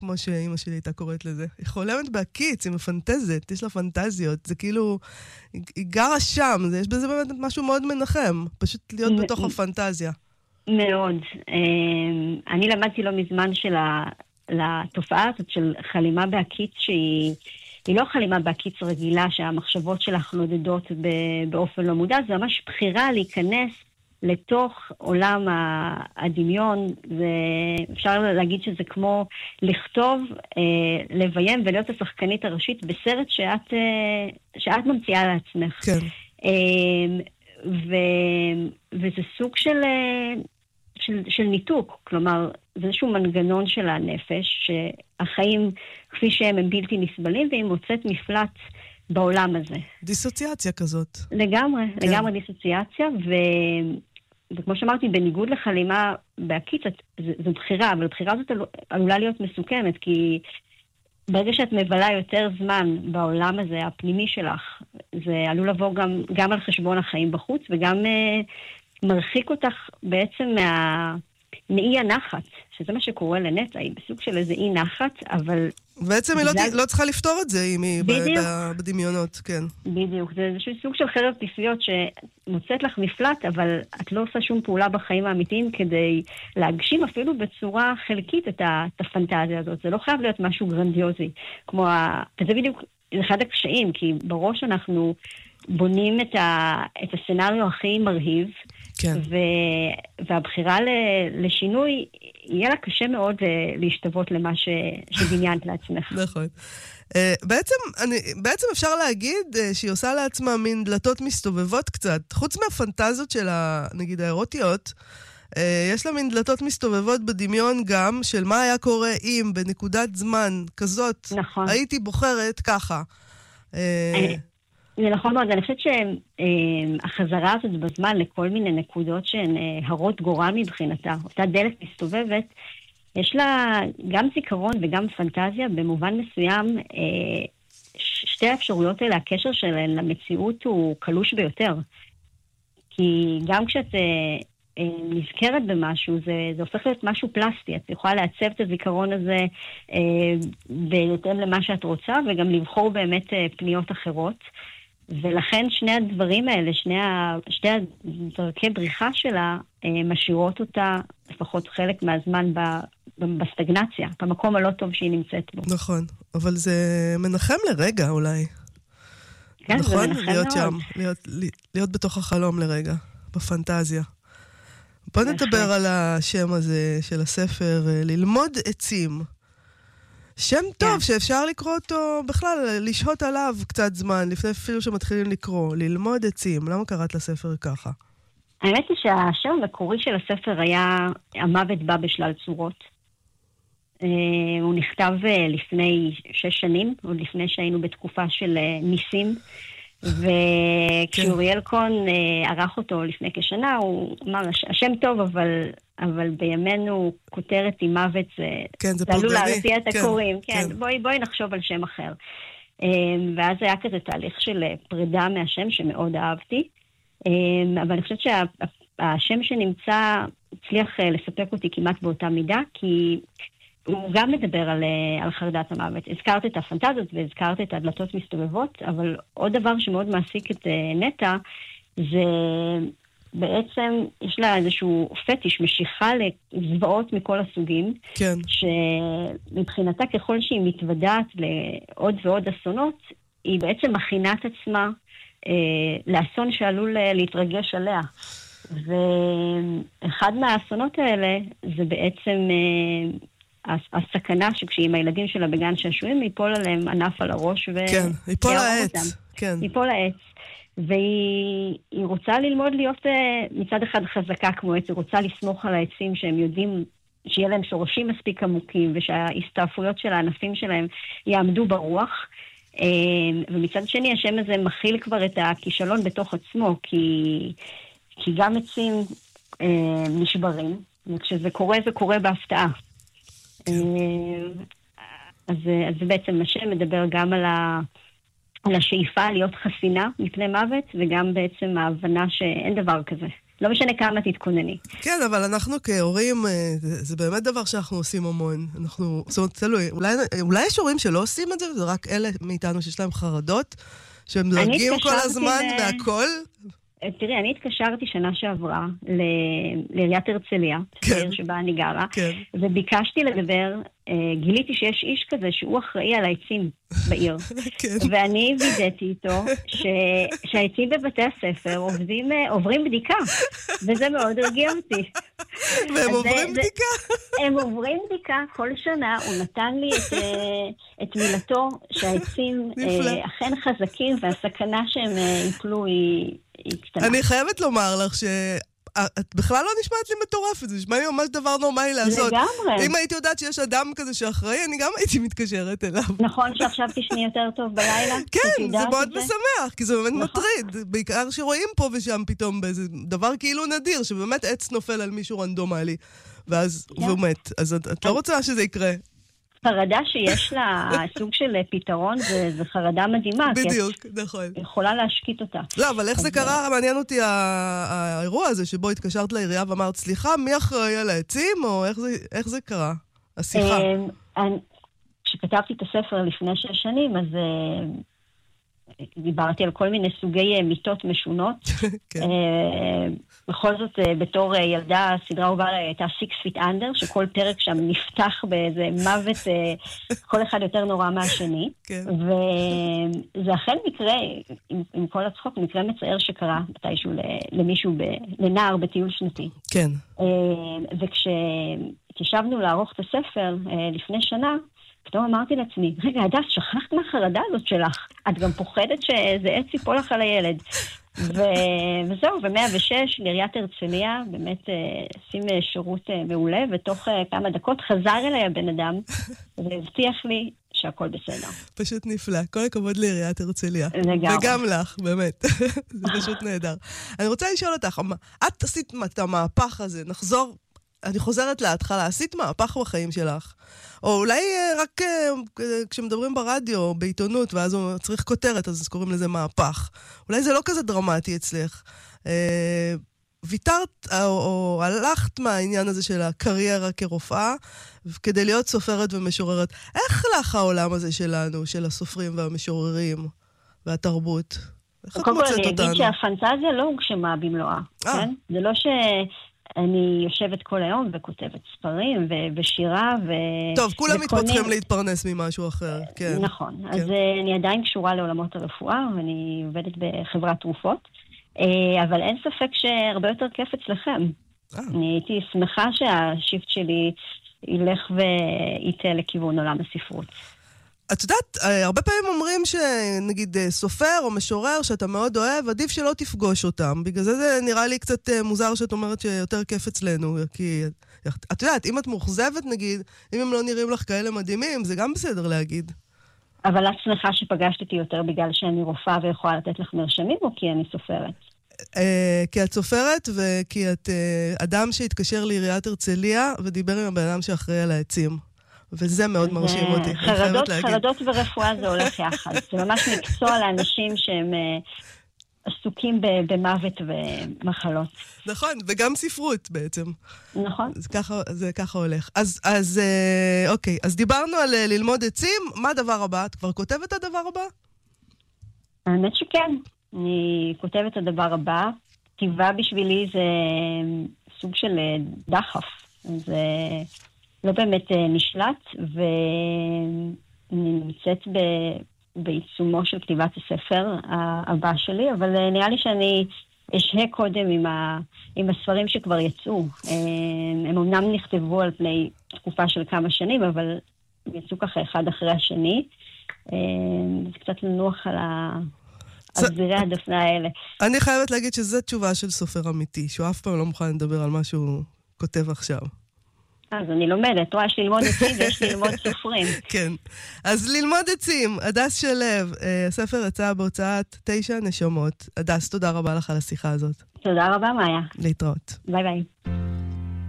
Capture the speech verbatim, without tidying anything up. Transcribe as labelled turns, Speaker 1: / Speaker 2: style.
Speaker 1: כמו שאימא שלי הייתה קוראת לזה. היא חולמת בהקיץ, היא מפנטזת, יש לה פנטזיות. זה כאילו, היא גרה שם, יש בזה באמת משהו מאוד מנחם, פשוט להיות בתוך הפנטזיה.
Speaker 2: מאוד. אני למדתי לא מזמן של התופעה הזאת של חלימה בהקיץ, שהיא היא לא חלימה בהקיץ רגילה, שהמחשבות שלך נודדות באופן לא מודע, זה ממש בחירה להיכנס לתוך עולם הדמיון. אפשר להגיד שזה כמו לכתוב, לביים ולהיות השחקנית הראשית בסרט שאת, שאת ממציאה לעצמך.
Speaker 1: כן.
Speaker 2: ו, וזה סוג של, של, של ניתוק, כלומר, זה איזשהו מנגנון של הנפש, שהחיים כפי שהם הם בלתי נסבלים, והיא מוצאת מפלט בעולם הזה.
Speaker 1: דיסוציאציה כזאת.
Speaker 2: לגמרי, כן. לגמרי דיסוציאציה, ו... וכמו שאמרתי, בניגוד לחלימה בהקיץ, זו בחירה, אבל הבחירה הזאת עלולה להיות מסוכנת, כי ברגע שאת מבלה יותר זמן בעולם הזה, הפנימי שלך, זה עלול לבוא גם, גם על חשבון החיים בחוץ, וגם uh, מרחיק אותך בעצם מה... מאי הנחת, שזה מה שקורה לנטע, היא בסוג של איזה אי נחת, אבל...
Speaker 1: בעצם היא לא, לא צריכה לפתור את זה אם היא בדמיונות, כן.
Speaker 2: בדיוק, זה איזשהו סוג של חרב פיפיות שמוצאת לך מפלט, אבל את לא עושה שום פעולה בחיים האמיתיים כדי להגשים אפילו בצורה חלקית את הפנטזיה הזאת. זה לא חייב להיות משהו גרנדיוזי, כמו ה... וזה בדיוק אחד הקשיים, כי בראש אנחנו בונים את, ה... את הסצנריו הכי מרהיב,
Speaker 1: כן.
Speaker 2: ו... והבחירה ל... לשינוי, יהיה לה קשה מאוד להשתוות למה ש... שבניינת לעצמך.
Speaker 1: נכון. Uh, בעצם, אני, בעצם אפשר להגיד uh, שהיא עושה לעצמה מין דלתות מסתובבות קצת. חוץ מהפנטזיות שלה, נגיד האירוטיות, uh, יש לה מין דלתות מסתובבות בדמיון גם של מה היה קורה אם בנקודת זמן כזאת,
Speaker 2: נכון.
Speaker 1: הייתי בוחרת ככה. Uh,
Speaker 2: זה נכון מאוד, אני חושבת שהחזרה הזאת בזמן לכל מיני נקודות שהן הרות גורל מבחינתה, אותה דלת מסתובבת, יש לה גם זיכרון וגם פנטזיה, במובן מסוים שתי האפשרויות האלה, הקשר שלהן למציאות הוא קלוש ביותר. כי גם כשאת נזכרת במשהו, זה, זה הופך להיות משהו פלסטי, את יכולה לעצב את הזיכרון הזה בהתאם למה שאת רוצה, וגם לבחור באמת פניות אחרות. ולכן שני הדברים האלה, שני, ה... שתי הדרכי בריחה שלה, משאירות אותה לפחות חלק מהזמן ב... בסטגנציה, במקום הלא טוב שהיא נמצאת בו.
Speaker 1: נכון, אבל זה מנחם לרגע אולי.
Speaker 2: כן,
Speaker 1: נכון?
Speaker 2: זה מנחם
Speaker 1: להיות
Speaker 2: מאוד.
Speaker 1: שם, להיות, להיות בתוך החלום לרגע, בפנטזיה. בוא נדבר על השם הזה של הספר, ללמוד עצים. שם טוב שאפשר לקרוא אותו בכלל, לשהות עליו קצת זמן, לפני אפילו שמתחילים לקרוא, ללמוד עצים. למה קראת לספר ככה?
Speaker 2: האמת היא שהשם המקורי של הספר היה המוות בא בשלל צורות. הוא נכתב לפני שש שנים, עוד לפני שהיינו בתקופה של ניסים, וכשאוריאל קון ערך אותו לפני כשנה, הוא אמר, השם טוב, אבל... אבל בימינו כותרת עם מוות זה,
Speaker 1: כן, זה
Speaker 2: זה עלול להרתיע את
Speaker 1: כן,
Speaker 2: הקוראים. כן,
Speaker 1: כן.
Speaker 2: בואי, בואי נחשוב על שם אחר. ואז היה כזה תהליך של פרידה מהשם שמאוד אהבתי. אבל אני חושבת שהשם שנמצא הצליח לספק אותי כמעט באותה מידה, כי הוא גם מדבר על, על חרדת המוות. הזכרת את הפנטזיות והזכרת את הדלתות מסתובבות, אבל עוד דבר שמאוד מעסיק את נטע, זה... בעצם יש לה איזשהו פטיש, משיכה לזוועות מכל הסוגים,
Speaker 1: כן.
Speaker 2: שמבחינתה ככל שהיא מתוודעת לעוד ועוד אסונות, היא בעצם מכינה את עצמה אה, לאסון שעלול להתרגש עליה. ואחד מהאסונות האלה זה בעצם אה, הסכנה שכשהיא עם הילדים שלה בגן שעשועים, ייפול עליהם ענף על הראש ו...
Speaker 1: כן, ייפול העץ. כן.
Speaker 2: ייפול העץ. והיא רוצה ללמוד להיות מצד אחד חזקה כמו עץ, היא רוצה לסמוך על העצים שהם יודעים שיהיה להם שורשים מספיק עמוקים, ושההסתעפויות של הענפים שלהם יעמדו ברוח, ומצד שני השם הזה מכיל כבר את הכישלון בתוך עצמו, כי, כי גם עצים נשברים, וכשזה קורה זה קורה בהפתעה. אז, אז בעצם השם מדבר גם על ה... על השאיפה להיות חסינה מפני מוות, וגם בעצם ההבנה שאין דבר כזה. לא משנה כמה תתכונני.
Speaker 1: כן, אבל אנחנו כהורים, זה באמת דבר שאנחנו עושים המון. אנחנו, זאת אומרת, תלוי, אולי, אולי יש הורים שלא עושים את זה, וזה רק אלה מאיתנו שיש להם חרדות, שהם דואגים כל הזמן ל... והכל.
Speaker 2: תראי, אני התקשרתי שנה שעברה לעיריית הרצליה,
Speaker 1: כן.
Speaker 2: העיר שבה אני גרה,
Speaker 1: כן.
Speaker 2: וביקשתי לדבר, גיליתי שיש איש כזה שהוא אחראי על העצים בעיר.
Speaker 1: כן.
Speaker 2: ואני וידאתי איתו ש... שהעצים בבתי הספר עובדים, עוברים בדיקה, וזה מאוד הרגיע אותי.
Speaker 1: והם עוברים זה... בדיקה?
Speaker 2: הם עוברים בדיקה כל שנה, הוא נתן לי את, את מילתו שהעצים אכן חזקים, והסכנה שהם ייפלו היא...
Speaker 1: אני חייבת לומר לך שאת בכלל לא נשמעת לי מטורפת, זה נשמע לי ממש דבר נורמלי לעשות.
Speaker 2: לגמרי.
Speaker 1: אם הייתי יודעת שיש אדם כזה שאחראי, אני גם הייתי מתקשרת אליו.
Speaker 2: נכון שעכשיו תשני יותר טוב בלילה?
Speaker 1: כן, זה מאוד משמח, כי זה באמת מטריד. בעיקר שרואים פה ושם פתאום באיזה דבר כאילו נדיר, שבאמת עץ נופל על מישהו רנדומלי, ואז הוא מת. אז את לא רוצה שזה יקרה.
Speaker 2: חרדה שיש לה סוג של פתרון, זה, זה חרדה מדהימה.
Speaker 1: בדיוק, נכון.
Speaker 2: יכולה להשקיט אותה.
Speaker 1: לא, אבל איך זה קרה? מעניין אותי האירוע הזה, שבו התקשרת לעירייה ואמרת, סליחה, מי אחראי על העצים, או איך זה, איך זה קרה? השיחה.
Speaker 2: כשכתבתי את הספר לפני שש שנים, אז דיברתי על כל מיני סוגי מיטות משונות.
Speaker 1: כן.
Speaker 2: בכל זאת, בתור ילדה, הסדרה הובאה הייתה Six Feet Under, שכל פרק שם נפתח באיזה מוות, כל אחד יותר נורא מהשני.
Speaker 1: כן.
Speaker 2: וזה אכן מקרה, עם, עם כל הצחוק, מקרה מצער שקרה מתישהו למישהו, ב, לנער בטיול שנתי.
Speaker 1: כן.
Speaker 2: וכשתשבנו לערוך את הספר לפני שנה, פתאום אמרתי לעצמי, רגע, הדס, שכחת מהחרדה הזאת שלך. את גם פוחדת שאיזה עץ ייפול לך על הילד. וזהו, ו-מאה ושש, לעיריית הרצליה, באמת עושים שירות מעולה, ותוך כמה דקות חזר אליי הבן אדם, והבטיח לי שהכל בסדר.
Speaker 1: פשוט נפלא. כל הכבוד לעיריית הרצליה.
Speaker 2: לגמרי.
Speaker 1: וגם לך, באמת. זה פשוט נהדר. אני רוצה לשאול אותך, את עשית את המהפך הזה, נחזור, אני חוזרת להתחלה, עשית מהפך בחיים שלך. או אולי רק כשמדברים ברדיו או בעיתונות, ואז הוא צריך כותרת, אז קוראים לזה מהפך. אולי זה לא כזה דרמטי אצלך. אה, ויתרת או, או הלכת מהעניין הזה של הקריירה כרופאה, כדי להיות סופרת ומשוררת. איך לך העולם הזה שלנו, של הסופרים והמשוררים והתרבות? איך את מוצאת אותנו?
Speaker 2: קודם כל אני אגיד שהפנטזיה לא הוגשמה במלואה. כן? זה לא ש... אני יושבת כל היום וכותבת ספרים ו- ושירה ו...
Speaker 1: טוב, כולם מתפתחים להתפרנס ממשהו אחר, כן.
Speaker 2: נכון,
Speaker 1: כן.
Speaker 2: אז אני עדיין קשורה לעולמות הרפואה, ואני עובדת בחברת תרופות, אבל אין ספק שהרבה יותר כיף אצלכם. אני הייתי שמחה שהשיפט שלי ילך ויתה לכיוון עולם הספרות.
Speaker 1: את יודעת, הרבה פעמים אומרים שנגיד סופר או משורר שאתה מאוד אוהב, עדיף שלא תפגוש אותם. בגלל זה זה נראה לי קצת מוזר שאת אומרת שיותר כיף אצלנו. כי את יודעת, אם את מוחזבת נגיד, אם הם לא נראים לך כאלה מדהימים, זה גם בסדר להגיד.
Speaker 2: אבל את שמחה שפגשת אותי יותר בגלל שאני רופאה ויכולה לתת לך מרשמים, או כי אני סופרת?
Speaker 1: כי את סופרת וכי את אדם שהתקשר לעיריית הרצליה ודיבר עם הבן אדם שאחראי על העצים. וזה מאוד מרשים אותי.
Speaker 2: חרדות, חרדות ורפואה זה הולך יחד. זה ממש מקצוע לאנשים שהם עסוקים במוות ומחלות.
Speaker 1: נכון, וגם ספרות בעצם.
Speaker 2: נכון.
Speaker 1: זה ככה, זה ככה הולך. אז, אז, אוקיי, אז דיברנו על ללמוד עצים. מה הדבר הבא? את כבר כותבת את הדבר הבא?
Speaker 2: האמת שכן. אני כותבת את הדבר הבא. כתיבה בשבילי זה סוג של דחף. זה... לא באמת נשלט, ואני נמצאת ב... בעיצומו של כתיבת הספר הבא שלי, אבל נראה לי שאני אשהה קודם עם, ה... עם הספרים שכבר יצאו. הם אמנם נכתבו על פני תקופה של כמה שנים, אבל הם יצאו ככה אחד אחרי השני. זה קצת לנוח על ה... על זירי הדפנה האלה.
Speaker 1: אני חייבת להגיד שזו תשובה של סופר אמיתי, שהוא אף פעם לא מוכן לדבר על מה שהוא כותב עכשיו.
Speaker 2: אז אני לומדת, רואה, יש ללמוד עצים ויש ללמוד סופרים.
Speaker 1: כן. אז ללמוד עצים, הדס שלו, הספר יצא בהוצאת תשע נשמות. הדס, תודה רבה לך על השיחה הזאת.
Speaker 2: תודה רבה, מאיה.
Speaker 1: להתראות.
Speaker 2: ביי ביי.